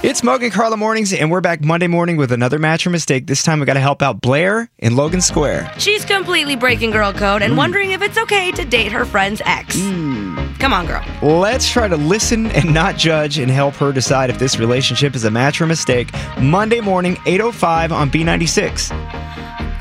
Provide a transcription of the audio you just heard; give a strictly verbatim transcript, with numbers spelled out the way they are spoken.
It's Mogan and Carla Mornings, and we're back Monday morning with another match or mistake. This time we got to help out Blair in Logan Square. She's completely breaking girl code and mm. wondering if it's okay to date her friend's ex. Mm. Come on, girl. Let's try to listen and not judge and help her decide if this relationship is a match or a mistake. Monday morning, eight oh five on B ninety-six.